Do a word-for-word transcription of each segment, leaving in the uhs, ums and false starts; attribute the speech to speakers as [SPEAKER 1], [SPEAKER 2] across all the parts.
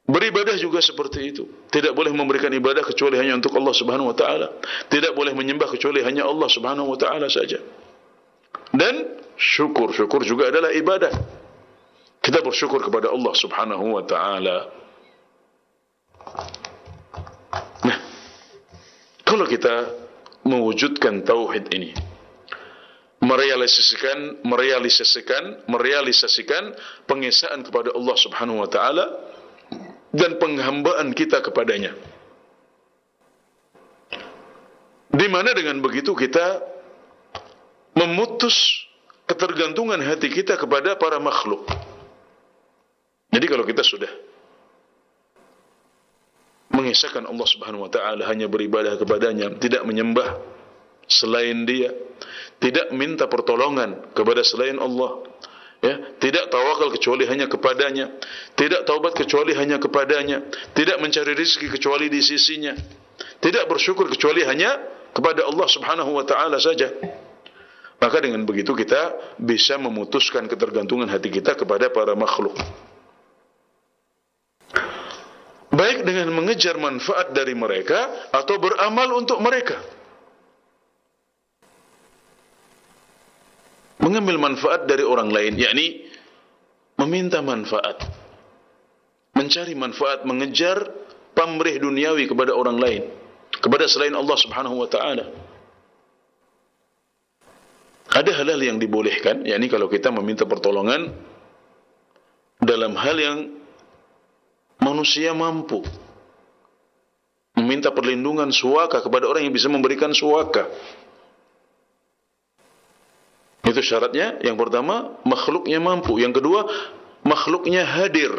[SPEAKER 1] Beribadah juga seperti itu. Tidak boleh memberikan ibadah kecuali hanya untuk Allah Subhanahu wa taala. Tidak boleh menyembah kecuali hanya Allah Subhanahu wa taala saja. Dan syukur, syukur juga adalah ibadah. Kita bersyukur kepada Allah Subhanahu wa taala. Nah, kalau kita mewujudkan tauhid ini, merealisasikan merealisasikan merealisasikan pengesaan kepada Allah Subhanahu wa taala dan penghambaan kita kepadanya, di mana dengan begitu kita memutus ketergantungan hati kita kepada para makhluk. Jadi kalau kita sudah mengesahkan Allah Subhanahu wa taala, hanya beribadah kepadanya, tidak menyembah selain Dia, tidak minta pertolongan kepada selain Allah, ya, tidak tawakal kecuali hanya kepadanya, tidak taubat kecuali hanya kepadanya, tidak mencari rezeki kecuali di sisinya, tidak bersyukur kecuali hanya kepada Allah Subhanahu wa taala saja. Maka dengan begitu kita bisa memutuskan ketergantungan hati kita kepada para makhluk, baik dengan mengejar manfaat dari mereka atau beramal untuk mereka. Mengambil manfaat dari orang lain, yakni meminta manfaat, mencari manfaat, mengejar pamrih duniawi kepada orang lain, kepada selain Allah Subhanahu wa taala. Ada hal-hal yang dibolehkan, yakni kalau kita meminta pertolongan dalam hal yang manusia mampu, meminta perlindungan suaka kepada orang yang bisa memberikan suaka. Itu syaratnya. Yang pertama, makhluknya mampu. Yang kedua, makhluknya hadir,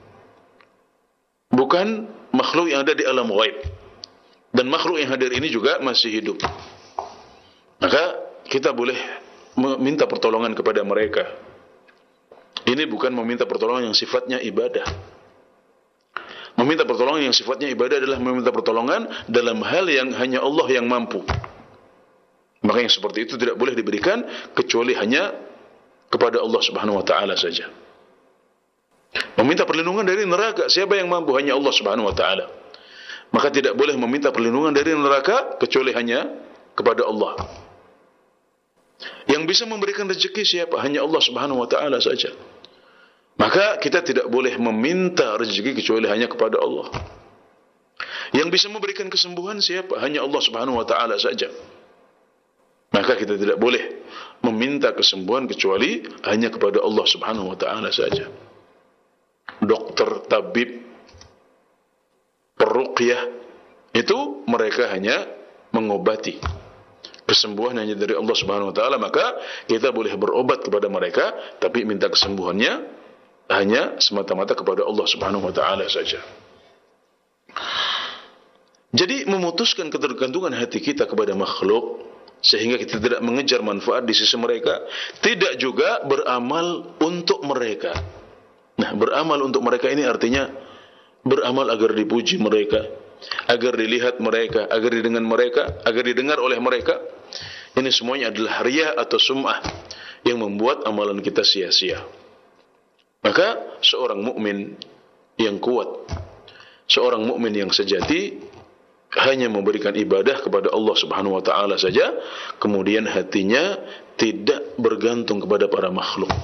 [SPEAKER 1] bukan makhluk yang ada di alam ghaib. Dan makhluk yang hadir ini juga masih hidup. Maka kita boleh meminta pertolongan kepada mereka. Ini bukan meminta pertolongan yang sifatnya ibadah. Meminta pertolongan yang sifatnya ibadah adalah meminta pertolongan dalam hal yang hanya Allah yang mampu. Maka yang seperti itu tidak boleh diberikan kecuali hanya kepada Allah Subhanahu wa taala saja. Meminta perlindungan dari neraka, siapa yang mampu? Hanya Allah Subhanahu wa taala. Maka tidak boleh meminta perlindungan dari neraka kecuali hanya kepada Allah. Yang bisa memberikan rezeki siapa? Hanya Allah Subhanahu wa taala saja. Maka kita tidak boleh meminta rezeki kecuali hanya kepada Allah. Yang bisa memberikan kesembuhan siapa? Hanya Allah Subhanahu wa taala saja. Maka kita tidak boleh meminta kesembuhan kecuali hanya kepada Allah Subhanahu wa taala saja. Dokter, tabib, peruqyah, itu mereka hanya mengobati. Kesembuhan hanya dari Allah Subhanahu wa taala, maka kita boleh berobat kepada mereka, tapi minta kesembuhannya hanya semata-mata kepada Allah Subhanahu wa taala saja. Jadi memutuskan ketergantungan hati kita kepada makhluk sehingga kita tidak mengejar manfaat di sisi mereka, tidak juga beramal untuk mereka. Nah, beramal untuk mereka ini artinya beramal agar dipuji mereka, agar dilihat mereka, agar didengar mereka, agar didengar oleh mereka. Ini semuanya adalah riya atau sum'ah yang membuat amalan kita sia-sia. Maka seorang mukmin yang kuat, seorang mukmin yang sejati hanya memberikan ibadah kepada Allah Subhanahu wa taala saja, kemudian hatinya tidak bergantung kepada para makhluk.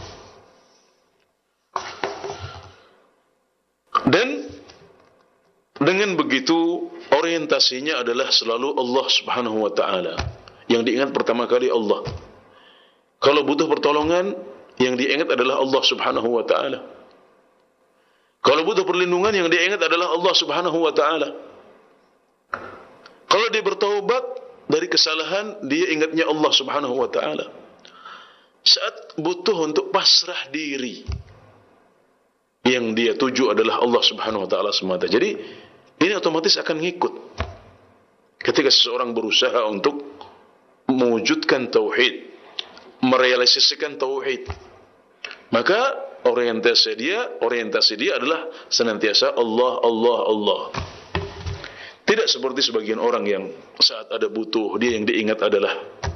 [SPEAKER 1] Dan dengan begitu orientasinya adalah selalu Allah Subhanahu wa taala. Yang diingat pertama kali Allah. Kalau butuh pertolongan, yang diingat adalah Allah Subhanahu wa taala. Kalau butuh perlindungan, yang diingat adalah Allah Subhanahu wa taala. Kalau dia bertaubat dari kesalahan, dia ingatnya Allah Subhanahu wa taala. Saat butuh untuk pasrah diri, yang dia tuju adalah Allah Subhanahu wa taala semata. Jadi ini otomatis akan ngikut. Ketika seseorang berusaha untuk mewujudkan tauhid, merealisasikan tauhid, maka orientasi dia, orientasi dia adalah senantiasa Allah, Allah, Allah. Tidak seperti sebagian orang yang saat ada butuh, dia yang diingat adalah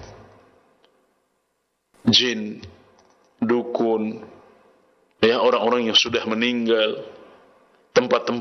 [SPEAKER 1] jin, dukun, ya, orang-orang yang sudah meninggal, tempat-tempat